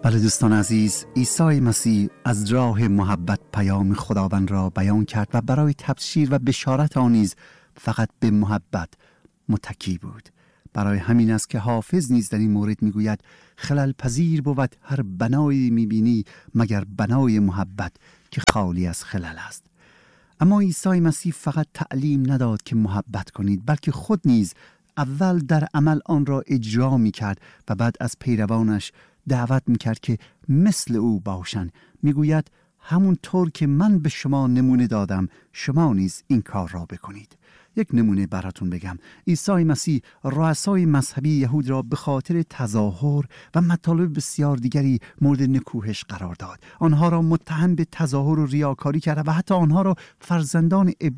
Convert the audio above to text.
بله دوستان عزیز، عیسی مسیح از راه محبت پیام خداوند را بیان کرد و برای تبشیر و بشارت آن نیز فقط به محبت متکی بود. برای همین است که حافظ نیز در این مورد میگوید خلل پذیر بود هر بنایی میبینی مگر بنای محبت که خالی از خلل است. اما عیسی مسیح فقط تعلیم نداد که محبت کنید، بلکه خود نیز اول در عمل آن را اجرا میکرد و بعد از پیروانش دعوت میکرد که مثل او باشند. میگوید همون طور که من به شما نمونه دادم شما نیز این کار را بکنید. یک نمونه براتون بگم. عیسی مسیح رؤسای مذهبی یهود را به خاطر تظاهر و مطالب بسیار دیگری مورد نکوهش قرار داد. آنها را متهم به تظاهر و ریاکاری کرد و حتی آنها را فرزندان